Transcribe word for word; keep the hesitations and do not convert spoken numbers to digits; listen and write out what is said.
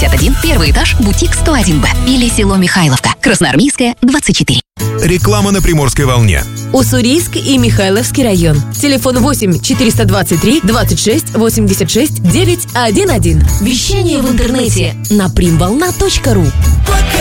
один, первый этаж, бутик сто один Б. Или село Михайловка, Красноармейская, двадцать четыре. Реклама на Приморской волне. Уссурийск и Михайловский район. Телефон восемь четыреста двадцать три двадцать шесть восемьдесят шесть девятьсот одиннадцать. Вещание в интернете на примволна точка ру.